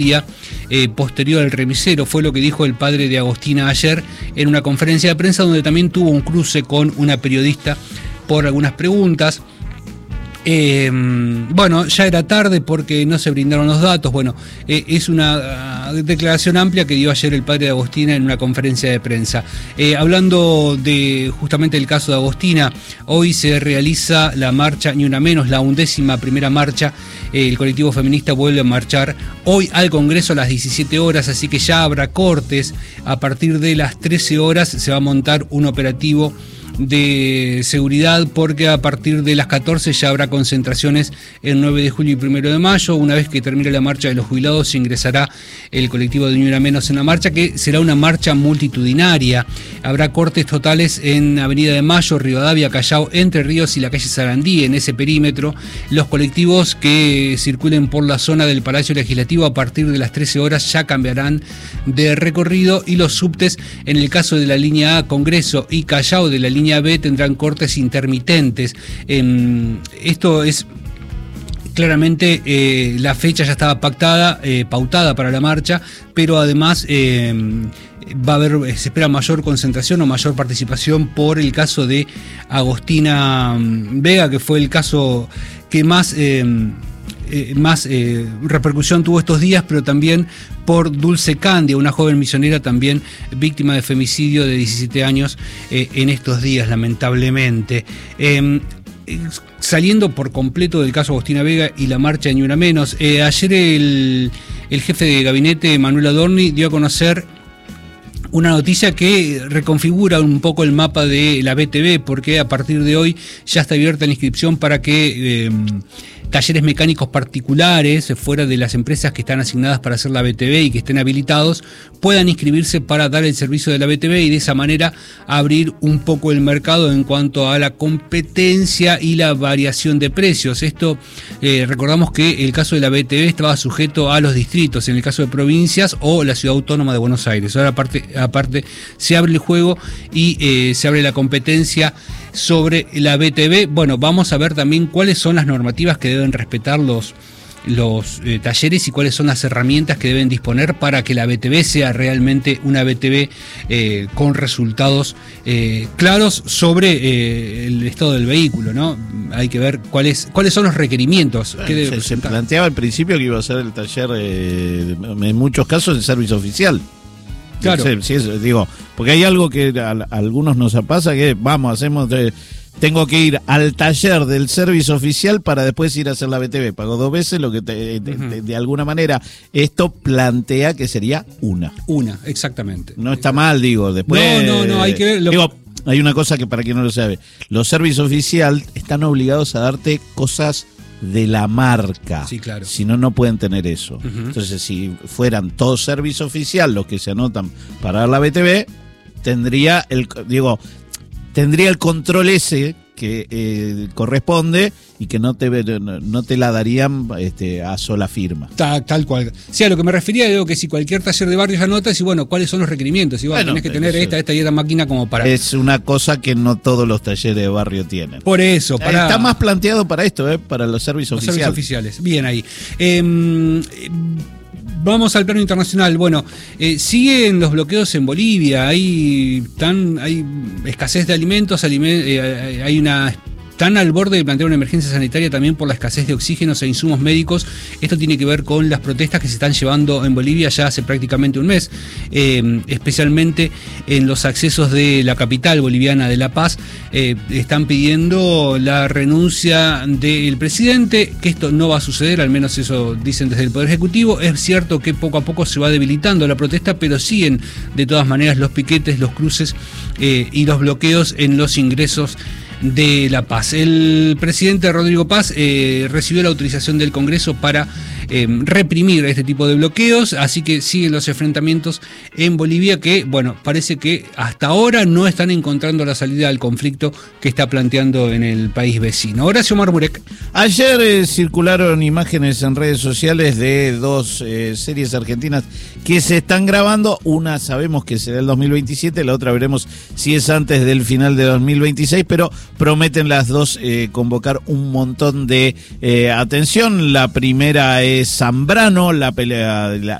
posterior al remisero, fue lo que dijo el padre de Agostina ayer en una conferencia de prensa donde también tuvo un cruce con una periodista por algunas preguntas. Bueno, ya era tarde porque no se brindaron los datos. Bueno, es una declaración amplia que dio ayer el padre de Agostina en una conferencia de prensa. Hablando de justamente el caso de Agostina, hoy se realiza la marcha Ni Una Menos, la 11ª marcha. El colectivo feminista vuelve a marchar hoy al Congreso a las 17 horas, así que ya habrá cortes. A partir de las 13 horas se va a montar un operativo de seguridad porque a partir de las 14 ya habrá concentraciones el 9 de julio y 1 de mayo. Una vez que termine la marcha de los jubilados ingresará el colectivo de Ni Una Menos en la marcha, que será una marcha multitudinaria. Habrá cortes totales en Avenida de Mayo, Rivadavia, Callao, Entre Ríos y la calle Sarandí. En ese perímetro, los colectivos que circulen por la zona del Palacio Legislativo a partir de las 13 horas ya cambiarán de recorrido, y los subtes, en el caso de la línea A, Congreso, y Callao de la línea B, tendrán cortes intermitentes. Esto es claramente, la fecha ya estaba pautada para la marcha, pero además va a haber, se espera mayor concentración o mayor participación por el caso de Agostina Vega, que fue el caso que más repercusión tuvo estos días, pero también por Dulce Candia, una joven misionera también víctima de femicidio de 17 años en estos días, lamentablemente. Saliendo por completo del caso Agostina Vega y la marcha de Ni Una Menos, ayer el jefe de gabinete, Manuel Adorni, dio a conocer una noticia que reconfigura un poco el mapa de la BTV, porque a partir de hoy ya está abierta la inscripción para que talleres mecánicos particulares, fuera de las empresas que están asignadas para hacer la BTV y que estén habilitados, puedan inscribirse para dar el servicio de la BTV y de esa manera abrir un poco el mercado en cuanto a la competencia y la variación de precios. Esto, recordamos que el caso de la BTV estaba sujeto a los distritos, en el caso de provincias o la Ciudad Autónoma de Buenos Aires. Ahora aparte se abre el juego y se abre la competencia sobre la BTV. Bueno, vamos a ver también cuáles son las normativas que deben respetar los talleres y cuáles son las herramientas que deben disponer para que la BTV sea realmente una BTV con resultados claros sobre el estado del vehículo, ¿no? Hay que ver cuáles son los requerimientos. Bueno, se planteaba al principio que iba a ser el taller, en muchos casos, de servicio oficial. Claro. Sí, digo, porque hay algo que a algunos nos pasa, que tengo que ir al taller del servicio oficial para después ir a hacer la BTV. Pago 2 veces lo que de alguna manera esto plantea que sería una. Exactamente. No está mal, digo, después. No, hay que ver. Digo, hay una cosa que para quien no lo sabe, los servicios oficial están obligados a darte cosas de la marca. Sí, claro. Si no, no pueden tener eso. Entonces, si fueran todos servicio oficial los que se anotan para dar la BTV, tendría el control ese que corresponde y que no te la darían a sola firma. Tal cual. Sí, a lo que me refería, digo que si cualquier taller de barrio ya anota, y bueno, ¿cuáles son los requerimientos? Y bueno, tenés que tener esta y esta máquina como para... Es una cosa que no todos los talleres de barrio tienen. Por eso, está más planteado para esto, para los servicios oficiales. Servicios oficiales. Bien ahí. Vamos al plano internacional. Bueno, siguen los bloqueos en Bolivia. Hay escasez de alimentos, están al borde de plantear una emergencia sanitaria también por la escasez de oxígenos e insumos médicos. Esto tiene que ver con las protestas que se están llevando en Bolivia ya hace prácticamente un mes, especialmente en los accesos de la capital boliviana de La Paz. Están pidiendo la renuncia del presidente, que esto no va a suceder, al menos eso dicen desde el Poder Ejecutivo. Es cierto que poco a poco se va debilitando la protesta, pero siguen de todas maneras los piquetes, los cruces y los bloqueos en los ingresos de La Paz. El presidente Rodrigo Paz recibió la autorización del Congreso para reprimir este tipo de bloqueos, así que siguen los enfrentamientos en Bolivia que, bueno, parece que hasta ahora no están encontrando la salida al conflicto que está planteando en el país vecino. Horacio Marmurek. Ayer circularon imágenes en redes sociales de dos series argentinas que se están grabando. Una sabemos que será el 2027, la otra veremos si es antes del final de 2026, pero prometen las dos convocar un montón de atención. La primera es de Zambrano, la pelea,